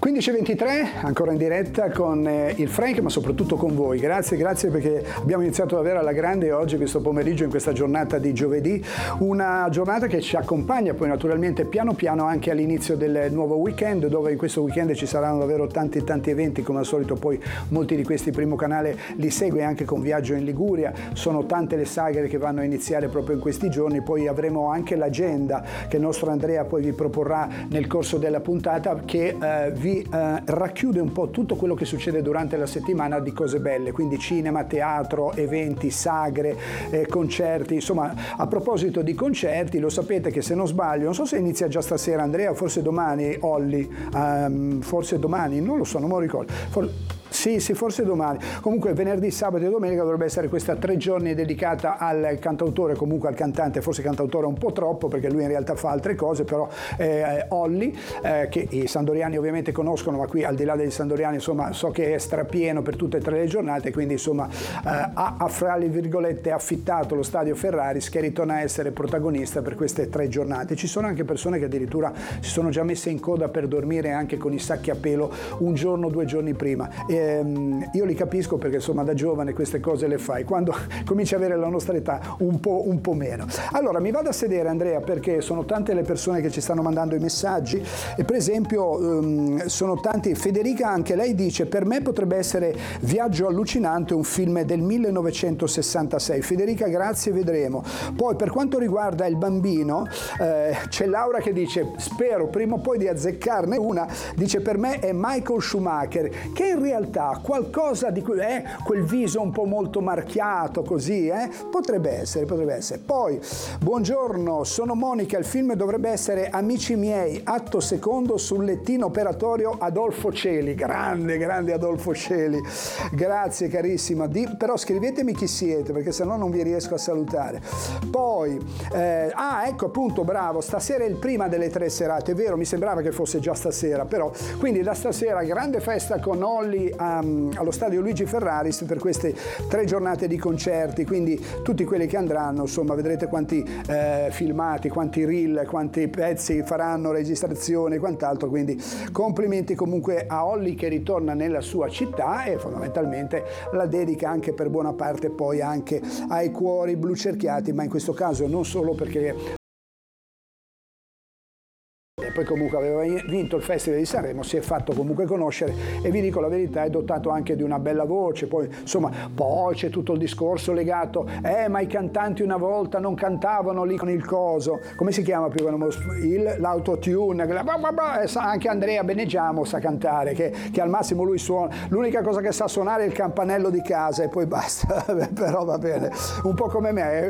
15:23, ancora in diretta con il Frank, ma soprattutto con voi. Grazie perché abbiamo iniziato davvero alla grande oggi, questo pomeriggio, in questa giornata di giovedì. Una giornata che ci accompagna poi naturalmente piano piano anche all'inizio del nuovo weekend, dove in questo weekend ci saranno davvero tanti eventi, come al solito. Poi molti di questi Primo Canale li segue anche con Viaggio in Liguria. Sono tante le sagre che vanno a iniziare proprio in questi giorni. Poi avremo anche l'agenda che il nostro Andrea poi vi proporrà nel corso della puntata, che vi racchiude un po' tutto quello che succede durante la settimana di cose belle, quindi cinema, teatro, eventi, sagre, concerti. Insomma, a proposito di concerti, lo sapete che, se non sbaglio, non so se inizia già stasera Andrea, forse domani Olli, forse domani, non lo so, non me lo ricordo. Sì, forse domani. Comunque venerdì, sabato e domenica dovrebbe essere questa 3 giorni dedicata al cantautore, comunque al cantante, forse cantautore un po' troppo perché lui in realtà fa altre cose, però Olli, che i sandoriani ovviamente conoscono, ma qui al di là dei sandoriani insomma so che è strapieno per tutte e 3 le giornate, quindi insomma ha fra le virgolette affittato lo stadio Ferraris, che ritorna a essere protagonista per queste 3 giornate. Ci sono anche persone che addirittura si sono già messe in coda per dormire anche con i sacchi a pelo un giorno, 2 giorni prima. Io li capisco perché insomma da giovane queste cose le fai, quando cominci a avere la nostra età un po' meno. Allora mi vado a sedere, Andrea, perché sono tante le persone che ci stanno mandando i messaggi e per esempio sono tanti. Federica, anche lei dice: per me potrebbe essere Viaggio allucinante, un film del 1966. Federica, grazie, vedremo. Poi per quanto riguarda il bambino, c'è Laura che dice: spero prima o poi di azzeccarne una. Dice: per me è Michael Schumacher, che in realtà qualcosa di quel viso un po' molto marchiato così, potrebbe essere. Poi, buongiorno, sono Monica, il film dovrebbe essere Amici miei, atto secondo, sul lettino operatorio Adolfo Celi. Grande Adolfo Celi, grazie carissima. Però scrivetemi chi siete, perché sennò non vi riesco a salutare. Poi ecco appunto, bravo, stasera è il prima delle 3 serate, è vero, mi sembrava che fosse già stasera, però quindi da stasera grande festa con Olli allo stadio Luigi Ferraris per queste 3 giornate di concerti, quindi tutti quelli che andranno, insomma, vedrete quanti filmati, quanti reel, quanti pezzi faranno, registrazioni e quant'altro, quindi complimenti comunque a Olli che ritorna nella sua città, e fondamentalmente la dedica anche per buona parte poi anche ai cuori blu cerchiati, ma in questo caso non solo perché poi comunque aveva vinto il Festival di Sanremo, si è fatto comunque conoscere e vi dico la verità, è dotato anche di una bella voce. Poi insomma, poi c'è tutto il discorso legato, ma i cantanti una volta non cantavano lì con il coso, come si chiama più l'autotune, anche Andrea Beneggiamo sa cantare, che al massimo lui suona, l'unica cosa che sa suonare è il campanello di casa e poi basta. Però va bene, un po' come me,